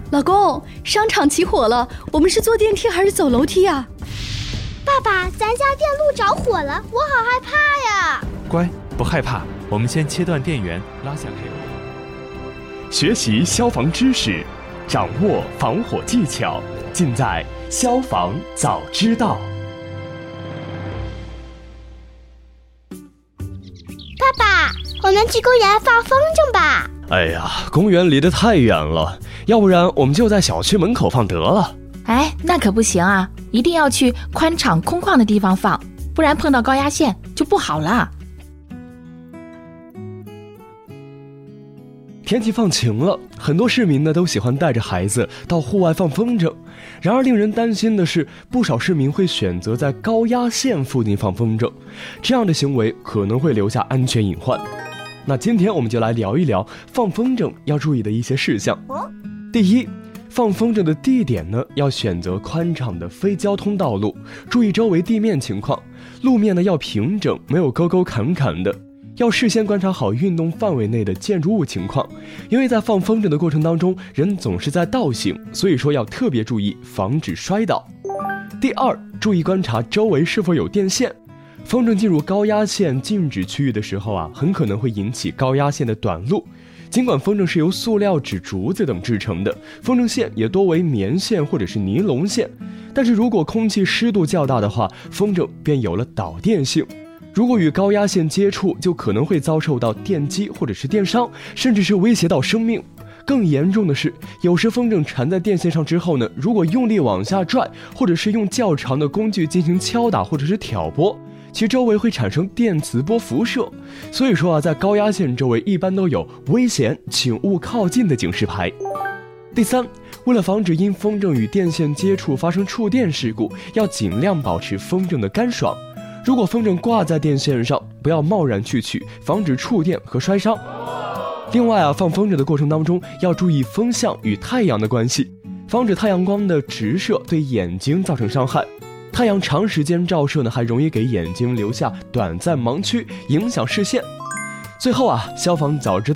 老公，商场起火了，我们是坐电梯还是走楼梯啊？ 爸爸，咱家电路着火了，我好害怕呀！ 乖，不害怕，我们先切断电源，拉下开关。学习消防知识，掌握防火技巧，尽在消防早知道。 爸爸，我们去公园放风筝吧。 哎呀，公园离得太远了，要不然我们就在小区门口放得了。 哎，那可不行啊，一定要去宽敞空旷的地方放，不然碰到高压线就不好了。 天气放晴了，很多市民呢都喜欢带着孩子到户外放风筝。然而令人担心的是，不少市民会选择在高压线附近放风筝，这样的行为可能会留下安全隐患。那今天我们就来聊一聊放风筝要注意的一些事项。第一，放风筝的地点呢要选择宽敞的非交通道路，注意周围地面情况，路面呢要平整，没有沟沟坎坎的。要事先观察好运动范围内的建筑物情况，因为在放风筝的过程当中，人总是在倒行，所以说要特别注意防止摔倒。第二，注意观察周围是否有电线。风筝进入高压线静止区域的时候啊，很可能会引起高压线的短路。尽管风筝是由塑料、纸、竹子等制成的，风筝线也多为棉线或者是尼龙线，但是如果空气湿度较大的话，风筝便有了导电性。如果与高压线接触，就可能会遭受到电击或者是电伤，甚至是威胁到生命。更严重的是，有时风筝缠在电线上之后呢，如果用力往下拽，或者是用较长的工具进行敲打或者是挑拨，其周围会产生电磁波辐射。所以说啊，在高压线周围一般都有危险请勿靠近的警示牌。第三，为了防止因风筝与电线接触发生触电事故，要尽量保持风筝的干爽。如果风筝挂在电线上，不要贸然去取，防止触电和摔伤。另外啊，放风筝的过程当中要注意风向与太阳的关系，防止太阳光的直射对眼睛造成伤害。太阳长时间照射呢，还容易给眼睛留下短暂盲区，影响视线。最后啊，消防早知道